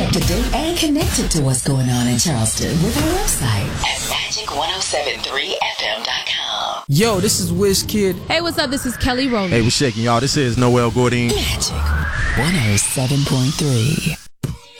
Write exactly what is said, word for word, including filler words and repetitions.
up to date and connected to what's going on in Charleston with our website at magic ten seventy-three f m dot com. Yo, this is WizKid. Hey, what's up? This is Kelly Rowland. Hey, we're shaking, y'all. This is Noel Gourdine. Magic one oh seven point three.